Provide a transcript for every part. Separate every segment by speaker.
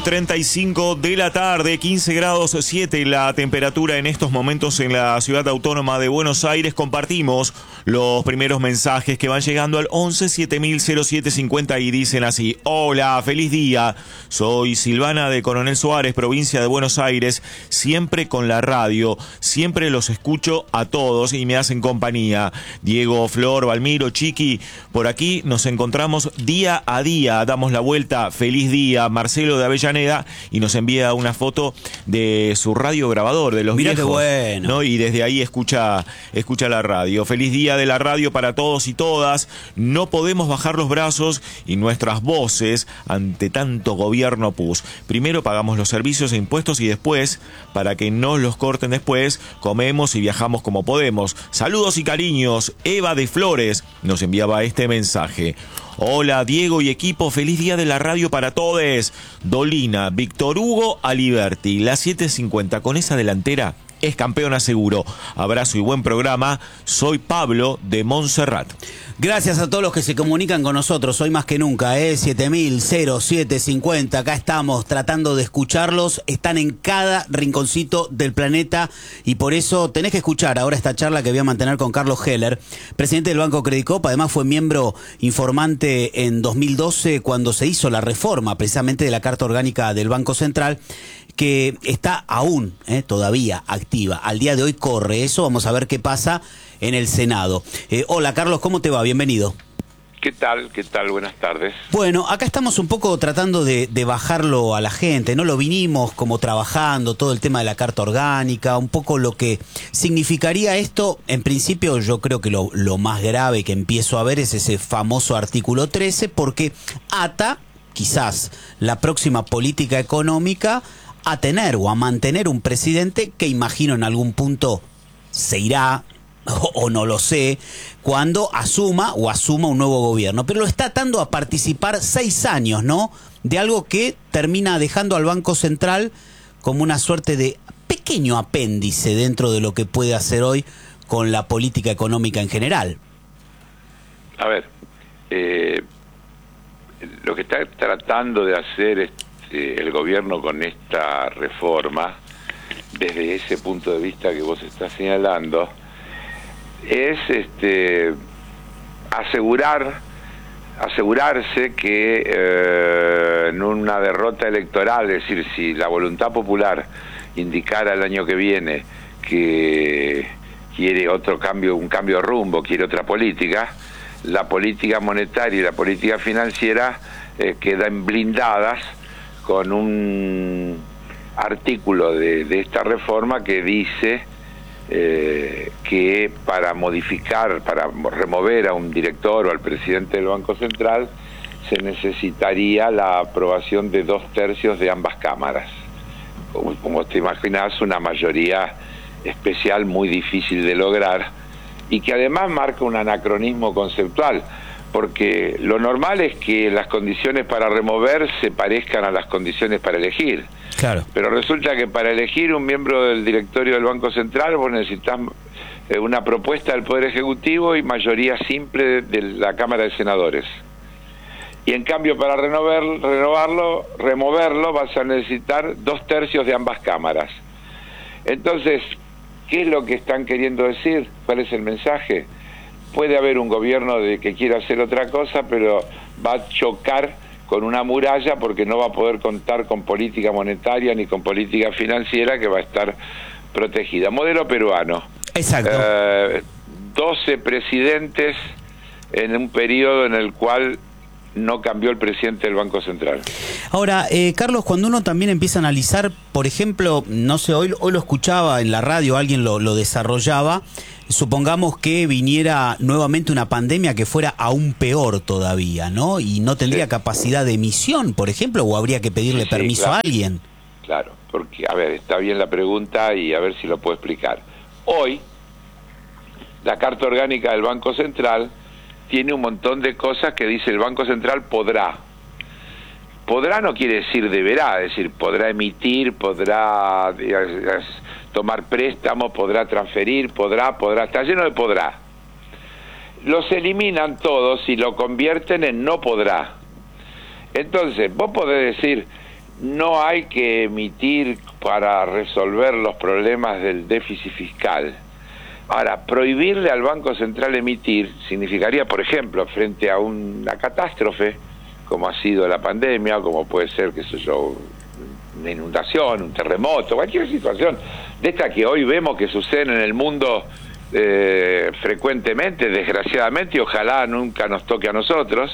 Speaker 1: 35 de la tarde, 15 grados 7 la temperatura en estos momentos en la ciudad autónoma de Buenos Aires. Compartimos los primeros mensajes que van llegando al 11 700750 y dicen así: hola, feliz día, soy Silvana de Coronel Suárez, provincia de Buenos Aires, siempre con la radio, siempre los escucho a todos y me hacen compañía. Diego, Flor, Valmiro, Chiqui, por aquí nos encontramos día a día, damos la vuelta, feliz día. Marcelo de Avellaneda y nos envía una foto de su radio grabador de los
Speaker 2: Mirá
Speaker 1: viejos,
Speaker 2: qué bueno,
Speaker 1: ¿no? Y desde ahí escucha la radio. Feliz día de la radio para todos y todas. No podemos bajar los brazos y nuestras voces ante tanto gobierno PUS. Primero pagamos los servicios e impuestos y después, para que no los corten después, comemos y viajamos como podemos. Saludos y cariños. Eva de Flores nos enviaba este mensaje. Hola Diego y equipo, feliz día de la radio para todos. Dolina, Víctor Hugo, Aliberti, la 750 con esa delantera es campeona seguro. Abrazo y buen programa. Soy Pablo de Montserrat.
Speaker 2: Gracias a todos los que se comunican con nosotros hoy más que nunca, 7000-0750. Acá estamos tratando de escucharlos. Están en cada rinconcito del planeta y por eso tenés que escuchar ahora esta charla que voy a mantener con Carlos Heller, presidente del Banco Credicop. Además fue miembro informante en 2012 cuando se hizo la reforma precisamente de la Carta Orgánica del Banco Central, que está aún todavía activa. Al día de hoy corre eso, vamos a ver qué pasa en el Senado. Hola Carlos, ¿cómo te va? Bienvenido.
Speaker 3: ¿Qué tal? ¿Qué tal? Buenas tardes.
Speaker 2: Bueno, acá estamos un poco tratando de bajarlo a la gente, ¿no? Lo vinimos como trabajando, todo el tema de la Carta Orgánica, un poco lo que significaría esto. En principio yo creo que lo más grave que empiezo a ver es ese famoso artículo 13, porque ata quizás la próxima política económica a tener o a mantener un presidente que imagino en algún punto se irá, o no lo sé, cuando asuma un nuevo gobierno. Pero lo está atando a participar 6 años, ¿no? De algo que termina dejando al Banco Central como una suerte de pequeño apéndice dentro de lo que puede hacer hoy con la política económica en general.
Speaker 3: A ver, lo que está tratando de hacer el gobierno con esta reforma, desde ese punto de vista que vos estás señalando, es asegurarse que en una derrota electoral, es decir, si la voluntad popular indicara el año que viene que quiere otro cambio, un cambio de rumbo, quiere otra política, la política monetaria y la política financiera quedan blindadas con un artículo de esta reforma que dice que para remover a un director o al presidente del Banco Central se necesitaría la aprobación de 2/3 de ambas cámaras. Como te imaginas, una mayoría especial muy difícil de lograr y que además marca un anacronismo conceptual, porque lo normal es que las condiciones para remover se parezcan a las condiciones para elegir.
Speaker 2: Claro. Pero
Speaker 3: resulta que para elegir un miembro del directorio del Banco Central vos necesitas una propuesta del Poder Ejecutivo y mayoría simple de la Cámara de Senadores. Y en cambio para removerlo vas a necesitar 2/3 de ambas cámaras. Entonces, ¿qué es lo que están queriendo decir? ¿Cuál es el mensaje? Puede haber un gobierno que quiera hacer otra cosa, pero va a chocar con una muralla porque no va a poder contar con política monetaria ni con política financiera que va a estar protegida. Modelo peruano.
Speaker 2: Exacto.
Speaker 3: 12 presidentes en un periodo en el cual no cambió el presidente del Banco Central.
Speaker 2: Ahora, Carlos, cuando uno también empieza a analizar, por ejemplo, no sé, hoy lo escuchaba en la radio, alguien lo desarrollaba, supongamos que viniera nuevamente una pandemia que fuera aún peor todavía, ¿no? Y no tendría capacidad de emisión, por ejemplo, o habría que pedirle permiso a alguien.
Speaker 3: Claro, porque, a ver, está bien la pregunta y a ver si lo puedo explicar. Hoy, la Carta Orgánica del Banco Central tiene un montón de cosas que dice el Banco Central podrá. Podrá no quiere decir deberá, es decir, podrá emitir, podrá tomar préstamos, podrá transferir, podrá, está lleno de podrá. Los eliminan todos y lo convierten en no podrá. Entonces, vos podés decir, no hay que emitir para resolver los problemas del déficit fiscal. Ahora, prohibirle al Banco Central emitir significaría, por ejemplo, frente a una catástrofe, como ha sido la pandemia, o como puede ser, qué sé yo, una inundación, un terremoto, cualquier situación de esta que hoy vemos que suceden en el mundo frecuentemente, desgraciadamente, y ojalá nunca nos toque a nosotros,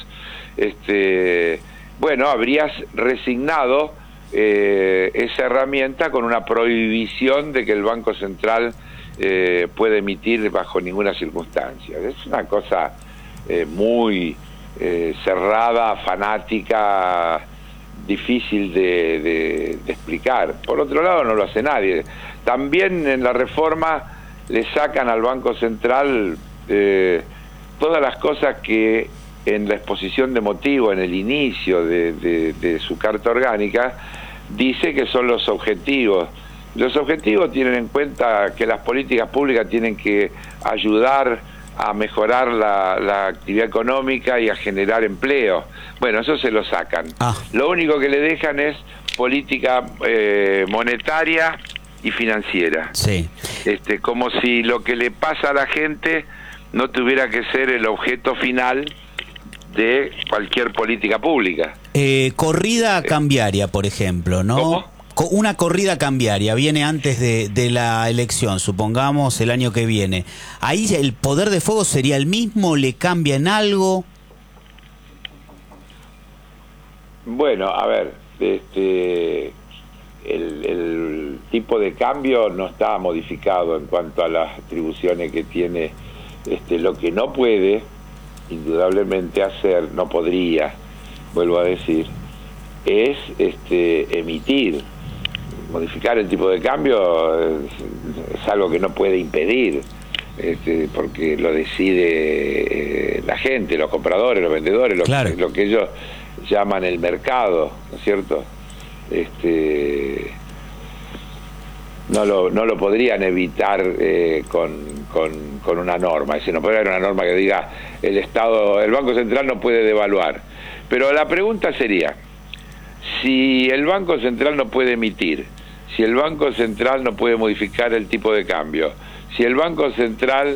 Speaker 3: bueno, habrías resignado esa herramienta con una prohibición de que el Banco Central puede emitir bajo ninguna circunstancia. Es una cosa muy cerrada, fanática, difícil de explicar. Por otro lado, no lo hace nadie. También en la reforma le sacan al Banco Central todas las cosas que en la exposición de motivos, en el inicio de su carta orgánica, dice que son los objetivos. Los objetivos tienen en cuenta que las políticas públicas tienen que ayudar a mejorar la actividad económica y a generar empleo. Bueno, eso se lo sacan. Lo único que le dejan es política monetaria y financiera.
Speaker 2: Sí.
Speaker 3: Como si lo que le pasa a la gente no tuviera que ser el objeto final de cualquier política pública.
Speaker 2: Corrida cambiaria, por ejemplo, ¿no?
Speaker 3: ¿Cómo?
Speaker 2: Una corrida cambiaria viene antes de la elección, supongamos el año que viene. Ahí el poder de fuego sería el mismo, ¿le cambia en algo?
Speaker 3: Bueno, a ver, el tipo de cambio no está modificado en cuanto a las atribuciones que tiene. Lo que no puede, indudablemente, hacer, no podría, vuelvo a decir, es emitir. Modificar el tipo de cambio es algo que no puede impedir, porque lo decide la gente, los compradores, los vendedores,
Speaker 2: claro,
Speaker 3: lo que ellos llaman el mercado, ¿no es cierto? No lo podrían evitar con una norma. No puede haber una norma que diga el Banco Central no puede devaluar. Pero la pregunta sería, si el Banco Central no puede emitir, si el Banco Central no puede modificar el tipo de cambio, si el Banco Central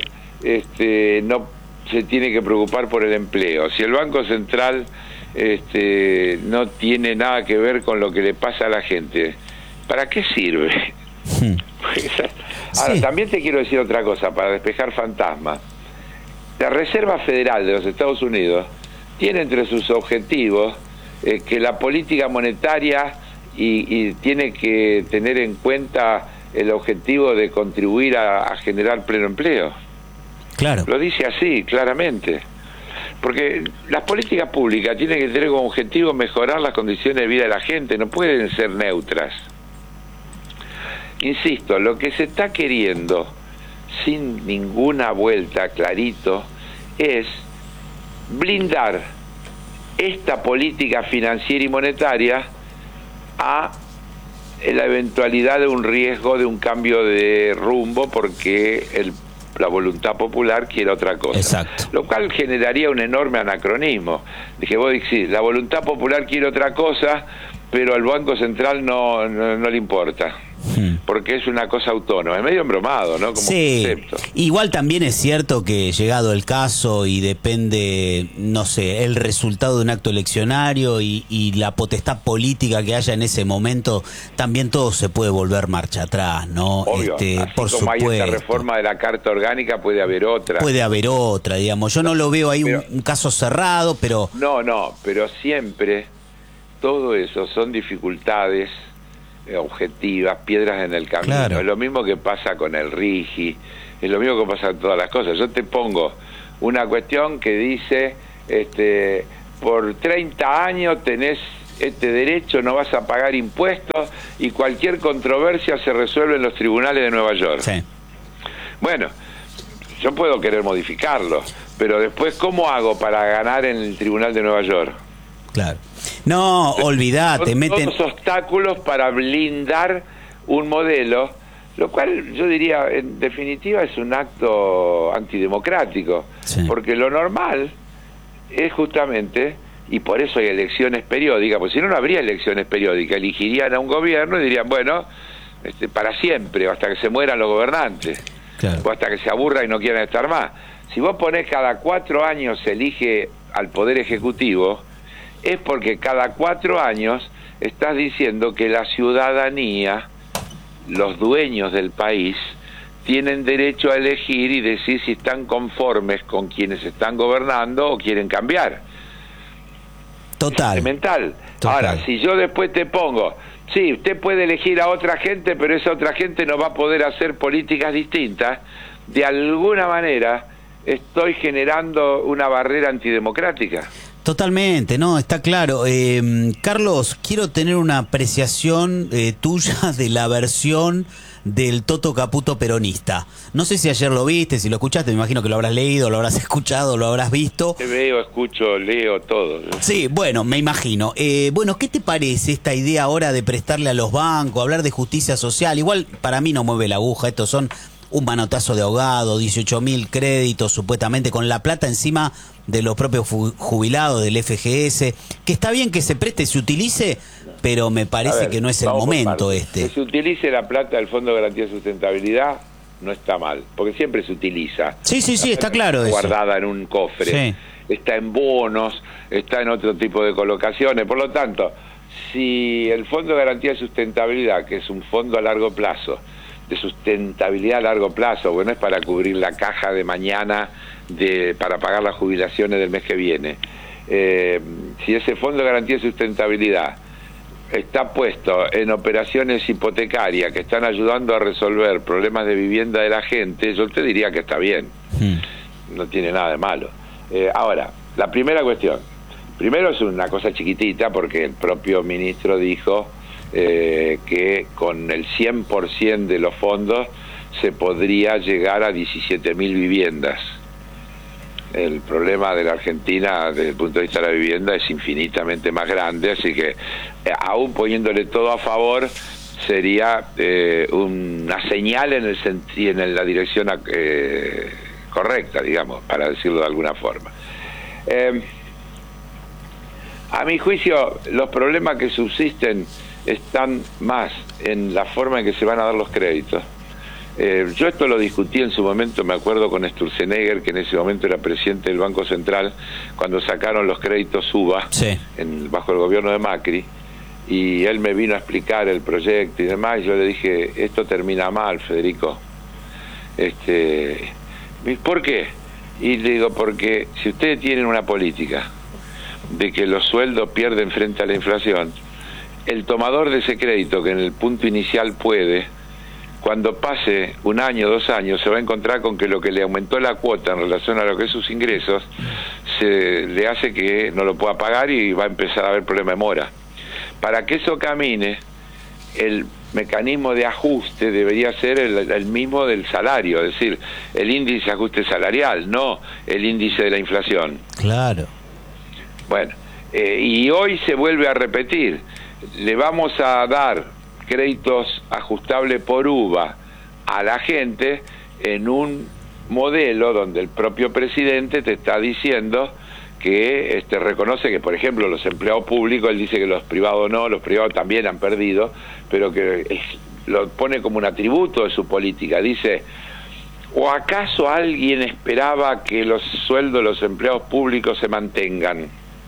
Speaker 3: no se tiene que preocupar por el empleo, si el Banco Central no tiene nada que ver con lo que le pasa a la gente, ¿para qué sirve? Ahora,
Speaker 2: sí.
Speaker 3: También te quiero decir otra cosa, para despejar fantasmas. La Reserva Federal de los Estados Unidos tiene entre sus objetivos que la política monetaria y tiene que tener en cuenta el objetivo de contribuir a generar pleno empleo.
Speaker 2: Claro.
Speaker 3: Lo dice así, claramente. Porque las políticas públicas tienen que tener como objetivo mejorar las condiciones de vida de la gente, no pueden ser neutras. Insisto, lo que se está queriendo, sin ninguna vuelta, clarito, es blindar esta política financiera y monetaria a la eventualidad de un riesgo de un cambio de rumbo porque la voluntad popular quiere otra cosa.
Speaker 2: Exacto.
Speaker 3: Lo cual generaría un enorme anacronismo. Dije, vos decís, la voluntad popular quiere otra cosa, pero al Banco Central no le importa. Porque es una cosa autónoma, es medio embromado, ¿no? Como
Speaker 2: sí,
Speaker 3: concepto.
Speaker 2: Igual también es cierto que llegado el caso y depende, no sé, el resultado de un acto eleccionario y la potestad política que haya en ese momento, también todo se puede volver marcha atrás, ¿no?
Speaker 3: Obvio, así
Speaker 2: por
Speaker 3: como
Speaker 2: supuesto.
Speaker 3: hay esta reforma de la Carta Orgánica, puede haber otra.
Speaker 2: Puede haber otra, digamos. Yo no lo veo ahí un caso cerrado, pero...
Speaker 3: No, pero siempre todo eso son dificultades objetivas, piedras en el camino.
Speaker 2: Claro.
Speaker 3: Es lo mismo que pasa con el RIGI, es lo mismo que pasa con todas las cosas. Yo te pongo una cuestión que dice, por 30 años tenés este derecho, no vas a pagar impuestos y cualquier controversia se resuelve en los tribunales de Nueva York.
Speaker 2: Sí.
Speaker 3: Bueno, yo puedo querer modificarlo, pero después, ¿cómo hago para ganar en el tribunal de Nueva York?
Speaker 2: Claro. No, olvidate, meten
Speaker 3: todos obstáculos para blindar un modelo, lo cual yo diría, en definitiva, es un acto antidemocrático,
Speaker 2: sí,
Speaker 3: porque lo normal es justamente y por eso hay elecciones periódicas, porque si no, no habría elecciones periódicas, elegirían a un gobierno y dirían, bueno, para siempre, o hasta que se mueran los gobernantes,
Speaker 2: claro,
Speaker 3: o hasta que se aburra y no quieran estar más. Si vos ponés cada 4 años se elige al Poder Ejecutivo, es porque cada 4 años estás diciendo que la ciudadanía, los dueños del país, tienen derecho a elegir y decir si están conformes con quienes están gobernando o quieren cambiar.
Speaker 2: total.
Speaker 3: Fundamental.
Speaker 2: Total.
Speaker 3: Ahora, si yo después te pongo, sí, usted puede elegir a otra gente, pero esa otra gente no va a poder hacer políticas distintas, de alguna manera estoy generando una barrera antidemocrática.
Speaker 2: Totalmente, no, está claro. Carlos, quiero tener una apreciación tuya de la versión del Toto Caputo peronista. No sé si ayer lo viste, si lo escuchaste, me imagino que lo habrás leído, lo habrás escuchado, lo habrás visto.
Speaker 3: Te veo, escucho, leo todo.
Speaker 2: Sí, bueno, me imagino. Bueno, ¿qué te parece esta idea ahora de prestarle a los bancos, hablar de justicia social? Igual para mí no mueve la aguja, estos son un manotazo de ahogado, 18.000 créditos supuestamente, con la plata encima de los propios jubilados del FGS, que está bien que se preste, se utilice, pero me parece que no es el momento
Speaker 3: Que se utilice la plata del Fondo de Garantía de Sustentabilidad no está mal, porque siempre se utiliza.
Speaker 2: Sí, está claro eso.
Speaker 3: Guardada en un cofre,
Speaker 2: sí,
Speaker 3: está en bonos, está en otro tipo de colocaciones, por lo tanto, si el Fondo de Garantía de Sustentabilidad, que es un fondo a largo plazo, de sustentabilidad a largo plazo, bueno, es para cubrir la caja de mañana, para pagar las jubilaciones del mes que viene. Si ese Fondo de Garantía de Sustentabilidad está puesto en operaciones hipotecarias que están ayudando a resolver problemas de vivienda de la gente, yo te diría que está bien. No tiene nada de malo. Ahora, la primera cuestión. Primero es una cosa chiquitita porque el propio ministro dijo que con el 100% de los fondos se podría llegar a 17.000 viviendas. El problema de la Argentina desde el punto de vista de la vivienda es infinitamente más grande, así que aún poniéndole todo a favor sería una señal en la dirección correcta, digamos, para decirlo de alguna forma. A mi juicio, los problemas que subsisten están más en la forma en que se van a dar los créditos. Yo esto lo discutí en su momento, me acuerdo, con Sturzenegger, que en ese momento era presidente del Banco Central, cuando sacaron los créditos UBA,
Speaker 2: sí,
Speaker 3: bajo el gobierno de Macri, y él me vino a explicar el proyecto y demás, y yo le dije, esto termina mal, Federico. ¿Por qué? Y le digo, porque si ustedes tienen una política de que los sueldos pierden frente a la inflación, el tomador de ese crédito, que en el punto inicial puede, cuando pase 1 año, 2 años, se va a encontrar con que lo que le aumentó la cuota en relación a lo que es sus ingresos, se le hace que no lo pueda pagar y va a empezar a haber problema de mora. Para que eso camine, el mecanismo de ajuste debería ser el mismo del salario, es decir, el índice de ajuste salarial, no el índice de la inflación.
Speaker 2: Claro.
Speaker 3: Bueno, y hoy se vuelve a repetir. Le vamos a dar créditos ajustables por UVA a la gente en un modelo donde el propio presidente te está diciendo que reconoce que, por ejemplo, los empleados públicos, él dice que los privados no, los privados también han perdido, pero que lo pone como un atributo de su política. Dice, ¿o acaso alguien esperaba que los sueldos de los empleados públicos se mantengan?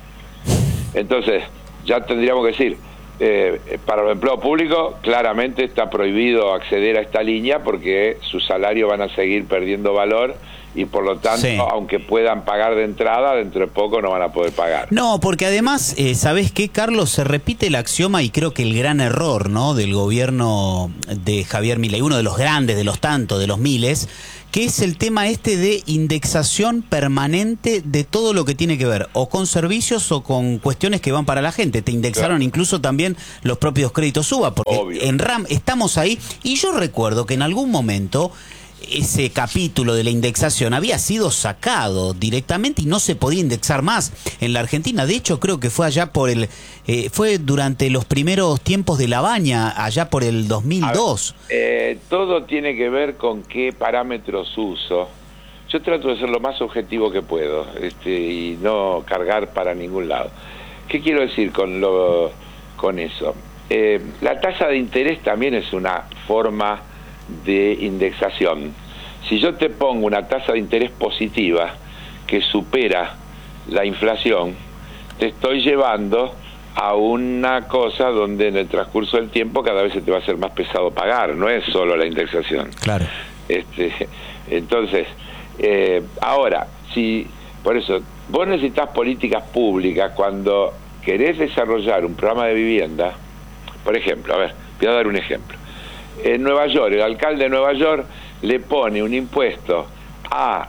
Speaker 3: Entonces, ya tendríamos que decir, para los empleados públicos claramente está prohibido acceder a esta línea porque sus salarios van a seguir perdiendo valor y por lo tanto, sí, aunque puedan pagar de entrada, dentro de poco no van a poder pagar.
Speaker 2: No, porque además, ¿sabés qué, Carlos? Se repite el axioma y creo que el gran error, ¿no?, del gobierno de Javier Milei, uno de los grandes, de los tantos, de los miles, que es el tema de indexación permanente de todo lo que tiene que ver o con servicios o con cuestiones que van para la gente. Te indexaron, claro, incluso también los propios créditos UBA, porque obvio, en RAM estamos ahí, y yo recuerdo que en algún momento ese capítulo de la indexación había sido sacado directamente y no se podía indexar más en la Argentina. De hecho, creo que fue allá por fue durante los primeros tiempos de La Baña, allá por el 2002.
Speaker 3: Todo tiene que ver con qué parámetros uso. Yo trato de ser lo más objetivo que puedo, y no cargar para ningún lado. ¿Qué quiero decir con eso? La tasa de interés también es una forma de indexación. Si yo te pongo una tasa de interés positiva que supera la inflación, te estoy llevando a una cosa donde en el transcurso del tiempo cada vez se te va a hacer más pesado pagar, no es solo la indexación.
Speaker 2: Claro.
Speaker 3: Entonces, ahora, por eso, vos necesitas políticas públicas cuando querés desarrollar un programa de vivienda. Por ejemplo, voy a dar un ejemplo. En Nueva York, el alcalde de Nueva York le pone un impuesto a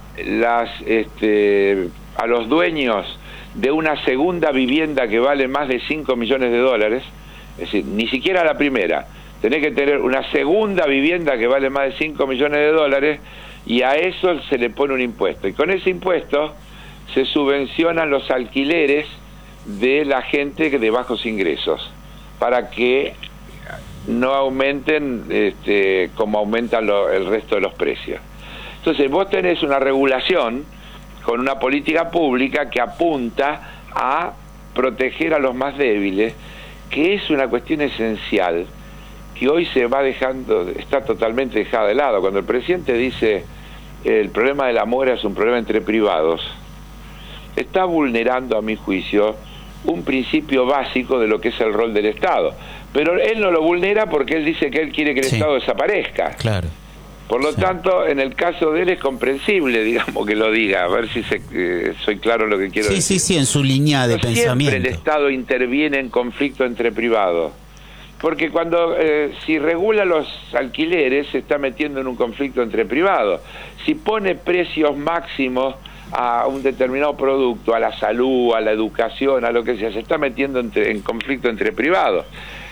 Speaker 3: los dueños de una segunda vivienda que vale más de 5 millones de dólares, es decir, ni siquiera la primera, tenés que tener una segunda vivienda que vale más de 5 millones de dólares, y a eso se le pone un impuesto. Y con ese impuesto se subvencionan los alquileres de la gente de bajos ingresos, para que no aumenten como aumentan el resto de los precios. Entonces vos tenés una regulación con una política pública que apunta a proteger a los más débiles, que es una cuestión esencial que hoy está totalmente dejada de lado. Cuando el presidente dice el problema de la mora es un problema entre privados, está vulnerando, a mi juicio, un principio básico de lo que es el rol del Estado. Pero él no lo vulnera porque él dice que él quiere que el Estado desaparezca. Claro. Por lo tanto, en el caso de él es comprensible, digamos, que lo diga, a ver si soy claro lo que quiero decir. Sí,
Speaker 2: en su línea de pensamiento.
Speaker 3: Siempre el Estado interviene en conflicto entre privados, porque cuando si regula los alquileres se está metiendo en un conflicto entre privados. Si pone precios máximos a un determinado producto, a la salud, a la educación, a lo que sea, se está metiendo en conflicto entre privados.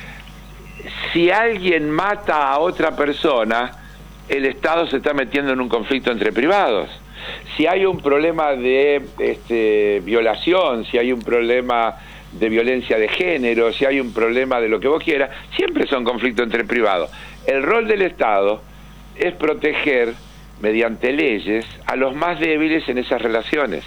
Speaker 3: Si alguien mata a otra persona, el Estado se está metiendo en un conflicto entre privados. Si hay un problema de violación, si hay un problema de violencia de género, si hay un problema de lo que vos quieras, siempre son conflictos entre privados. El rol del Estado es proteger, mediante leyes, a los más débiles en esas relaciones.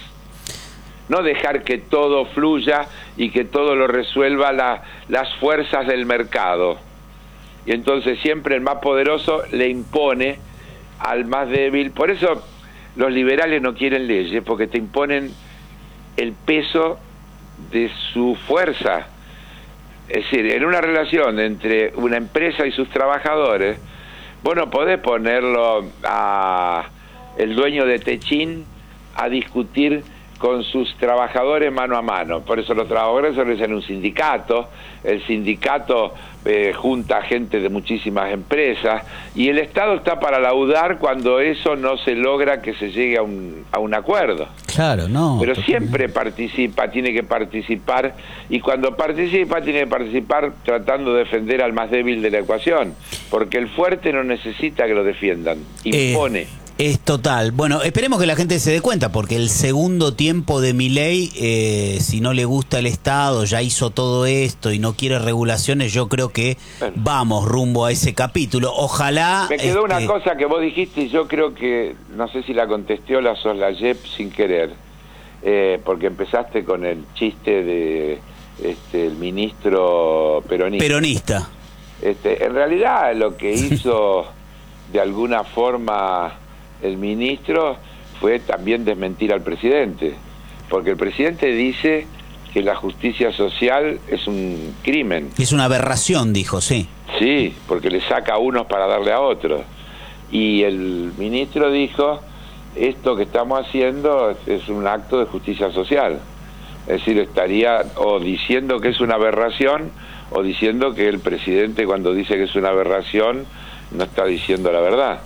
Speaker 3: No dejar que todo fluya y que todo lo resuelva las fuerzas del mercado. Y entonces siempre el más poderoso le impone al más débil. Por eso los liberales no quieren leyes, porque te imponen el peso de su fuerza. Es decir, en una relación entre una empresa y sus trabajadores, vos no podés ponerlo a el dueño de Techín a discutir con sus trabajadores mano a mano. Por eso los trabajadores se organizan en un sindicato, el sindicato junta gente de muchísimas empresas, y el Estado está para laudar cuando eso no se logra que se llegue a un acuerdo.
Speaker 2: Claro, no.
Speaker 3: Pero siempre participa, tiene que participar, y cuando participa tiene que participar tratando de defender al más débil de la ecuación, porque el fuerte no necesita que lo defiendan, impone.
Speaker 2: Es total. Bueno, esperemos que la gente se dé cuenta, porque el segundo tiempo de Milei, si no le gusta el Estado, ya hizo todo esto y no quiere regulaciones, yo creo que vamos rumbo a ese capítulo. Ojalá...
Speaker 3: Me quedó una cosa que vos dijiste y yo creo que, no sé si la contesté o la soslayé sin querer, porque empezaste con el chiste de el ministro peronista. En realidad lo que hizo de alguna forma el ministro fue también desmentir al presidente, porque el presidente dice que la justicia social es un crimen.
Speaker 2: Es una aberración, dijo, sí.
Speaker 3: Sí, porque le saca a unos para darle a otros. Y el ministro dijo, esto que estamos haciendo es un acto de justicia social. Es decir, estaría o diciendo que es una aberración, o diciendo que el presidente, cuando dice que es una aberración, no está diciendo la verdad.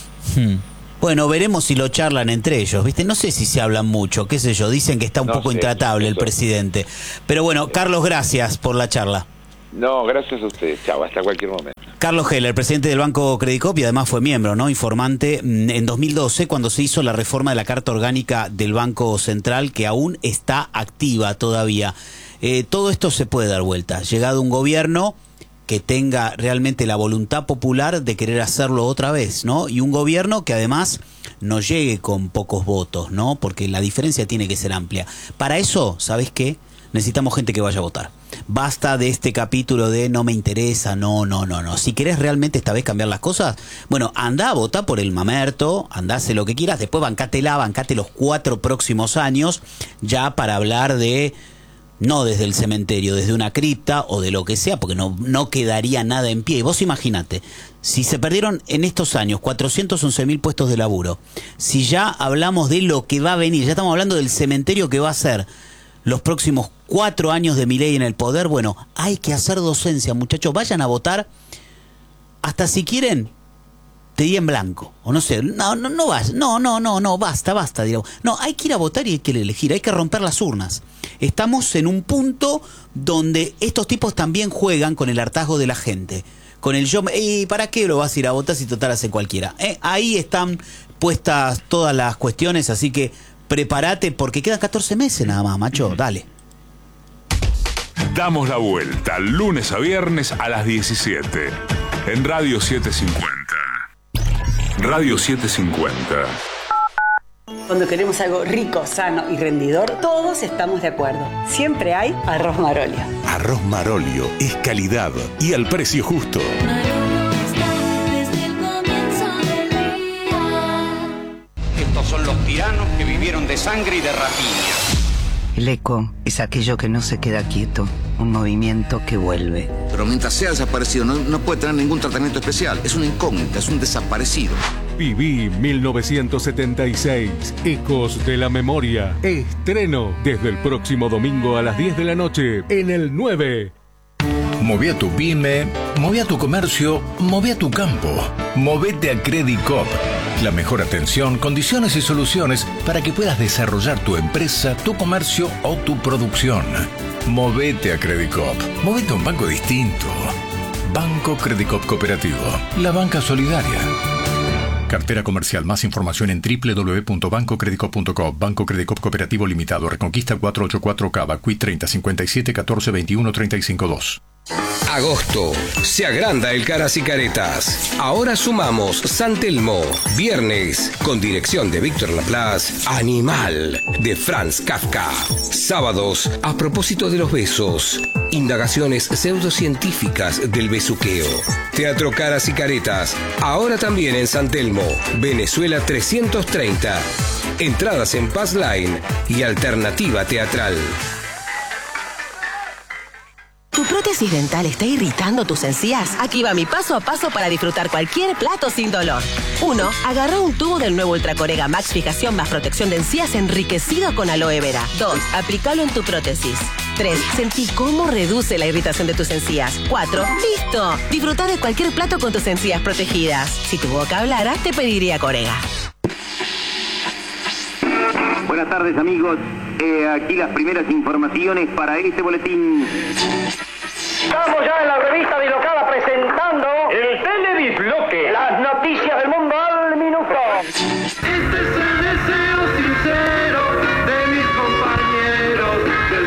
Speaker 2: Bueno, veremos si lo charlan entre ellos, ¿viste? No sé si se hablan mucho, qué sé yo, dicen que está un poco intratable el presidente. Pero bueno, Carlos, gracias por la charla.
Speaker 3: No, gracias a ustedes. Chao, hasta cualquier momento.
Speaker 2: Carlos Heller, presidente del Banco Credicop, y además fue miembro, ¿no? Informante en 2012, cuando se hizo la reforma de la Carta Orgánica del Banco Central, que aún está activa todavía. Todo esto se puede dar vuelta. Llegado un gobierno, que tenga realmente la voluntad popular de querer hacerlo otra vez, ¿no? Y un gobierno que además no llegue con pocos votos, ¿no? Porque la diferencia tiene que ser amplia. Para eso, ¿sabés qué? Necesitamos gente que vaya a votar. Basta de este capítulo de no me interesa, no. Si querés realmente esta vez cambiar las cosas, bueno, andá a votar por el mamerto, andá, hace lo que quieras, después bancate los 4 próximos años, ya para hablar de, no desde el cementerio, desde una cripta o de lo que sea, porque no quedaría nada en pie. Y vos imaginate, si se perdieron en estos años 411.000 puestos de laburo, si ya hablamos de lo que va a venir, ya estamos hablando del cementerio que va a ser los próximos 4 años de Milei en el poder, bueno, hay que hacer docencia, muchachos, vayan a votar, hasta si quieren, te di en blanco, o no sé, basta, digamos. No, hay que ir a votar y hay que elegir, hay que romper las urnas. Estamos en un punto donde estos tipos también juegan con el hartazgo de la gente, con el yo, ¿y para qué lo vas a ir a votar si total hace cualquiera? Ahí están puestas todas las cuestiones, así que prepárate porque quedan 14 meses nada más, macho, dale.
Speaker 4: Damos la vuelta lunes a viernes a las 17 en Radio 750. Radio 750.
Speaker 5: Cuando queremos algo rico, sano y rendidor, todos estamos de acuerdo. Siempre hay arroz Marolio.
Speaker 6: Arroz Marolio es calidad y al precio justo.
Speaker 7: Estos son los tiranos que vivieron de sangre y de rapiña.
Speaker 8: El eco es aquello que no se queda quieto, un movimiento que vuelve.
Speaker 9: Pero mientras sea desaparecido no puede tener ningún tratamiento especial. Es una incógnita, es un desaparecido.
Speaker 10: Viví 1976, Ecos de la Memoria. Estreno desde el próximo domingo a las 10 de la noche en el 9.
Speaker 6: Moví a tu pyme, moví a tu comercio, moví a tu campo. Movete a Credicop. La mejor atención, condiciones y soluciones para que puedas desarrollar tu empresa, tu comercio o tu producción. Movete a Credicop. Movete a un banco distinto. Banco Credicop Cooperativo. La banca solidaria. Cartera comercial. Más información en www.bancocredicop.com. Banco Credicop Cooperativo Limitado. Reconquista 484 Cava. Cuit 30 57 14 21 35 2.
Speaker 11: Agosto. Se agranda el Caras y Caretas. Ahora sumamos San Telmo. Viernes. Con dirección de Víctor Laplace. Animal. De Franz Kafka. Sábados. A propósito de los besos. Indagaciones pseudocientíficas del besuqueo. Teatro Caras y Caretas. Ahora también en San Telmo. Venezuela 330. Entradas en Pass Line y Alternativa Teatral.
Speaker 12: ¿Tu prótesis dental está irritando tus encías? Aquí va mi paso a paso para disfrutar cualquier plato sin dolor. 1. Agarra un tubo del nuevo Ultracorega Max Fijación más protección de encías enriquecido con aloe vera. 2. Aplícalo en tu prótesis. 3. Sentí cómo reduce la irritación de tus encías. 4. ¡Listo! Disfruta de cualquier plato con tus encías protegidas. Si tu boca hablara, te pediría Corega.
Speaker 13: Buenas tardes, amigos. Aquí las primeras informaciones para este boletín.
Speaker 14: Estamos ya en la revista Dilocada presentando el Teledisloque. Las noticias del mundo al minuto.
Speaker 15: Este es el deseo sincero de mis compañeros del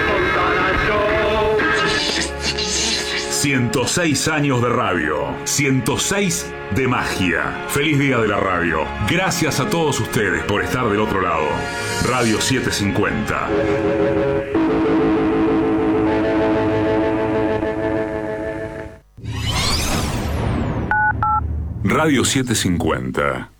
Speaker 15: Fontana Show.
Speaker 4: 106 años de radio, 106 de magia. Feliz día de la radio. Gracias a todos ustedes por estar del otro lado. Radio 750. Radio 750.